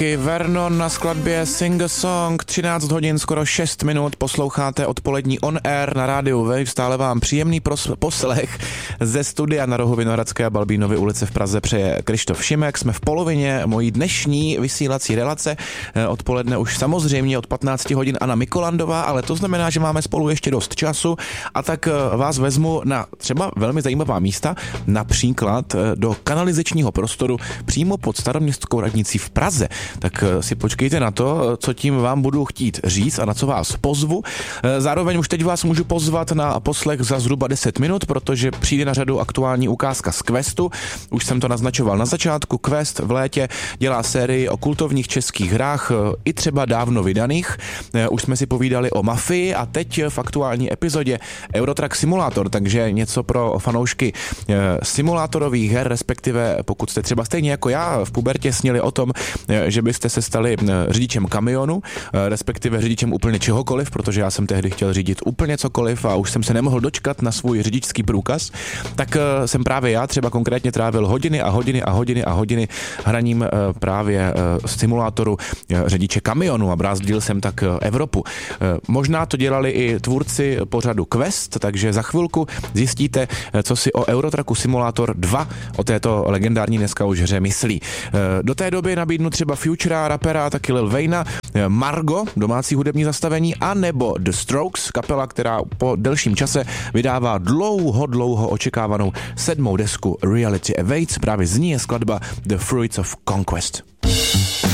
Vernon na skladbě Sing a Song, 13 hodin, skoro 6 minut, posloucháte odpolední On Air na rádiu Wave, stále vám příjemný poslech ze studia na rohu Vinohradské a Balbínovy ulice v Praze přeje Krištof Šimek. Jsme v polovině mojí dnešní vysílací relace, odpoledne už samozřejmě od 15 hodin Anna Mikolandová, ale to znamená, že máme spolu ještě dost času a tak vás vezmu na třeba velmi zajímavá místa, například do kanalizačního prostoru přímo pod Staroměstskou radnicí v Praze. Tak si počkejte na to, co tím vám budu chtít říct a na co vás pozvu. Zároveň už teď vás můžu pozvat na poslech za zhruba 10 minut, protože přijde na řadu aktuální ukázka z Questu. Už jsem to naznačoval na začátku. Quest v létě dělá sérii o kultovních českých hrách, i třeba dávno vydaných. Už jsme si povídali o Mafii a teď v aktuální epizodě Eurotrack Simulator, takže něco pro fanoušky simulátorových her, respektive pokud jste třeba stejně jako já v pubertě snili o tom, že byste se stali řidičem kamionu, respektive řidičem úplně čehokoliv, protože já jsem tehdy chtěl řídit úplně cokoliv a už jsem se nemohl dočkat na svůj řidičský průkaz, tak jsem právě já třeba konkrétně trávil hodiny a hodiny a hodiny a hodiny hraním právě simulátoru řidiče kamionu a brázdil jsem tak Evropu. Možná to dělali i tvůrci pořadu Quest, takže za chvilku zjistíte, co si o Eurotracku Simulator 2, o této legendární dneska už hře myslí. Do té doby nabídnu třeba Futura, rapera a taky Lil Wayna, Margo, domácí hudební zastavení, a nebo The Strokes, kapela, která po delším čase vydává dlouho očekávanou 7. desku Reality Awaits. Právě z ní je skladba The Fruits of Conquest.